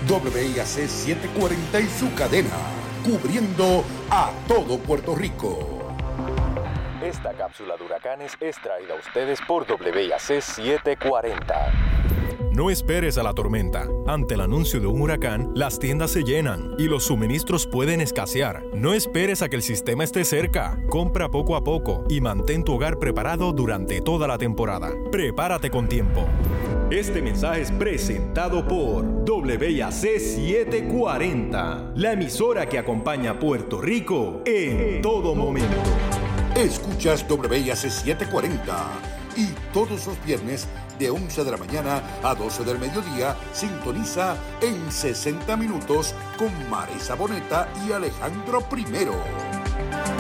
WIAC 740 y su cadena, cubriendo a todo Puerto Rico. Esta cápsula de huracanes es traída a ustedes por WIAC 740. No esperes a la tormenta. Ante el anuncio de un huracán, las tiendas se llenan y los suministros pueden escasear. No esperes a que el sistema esté cerca. Compra poco a poco y mantén tu hogar preparado durante toda la temporada. Prepárate con tiempo. Este mensaje es presentado por WIAC 740, la emisora que acompaña a Puerto Rico en todo momento. Escuchas WIAC 740 y todos los viernes de 11 de la mañana a 12 del mediodía sintoniza en 60 minutos con Marisa Boneta y Alejandro Primero.